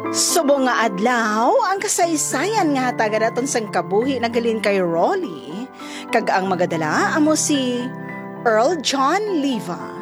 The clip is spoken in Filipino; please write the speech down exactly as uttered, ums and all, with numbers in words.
Subong nga adlaw, ang kasaysayan nga tagadaton sang kabuhi nagalin kay Rolly, kag ang magadala amo si Earl John Liva.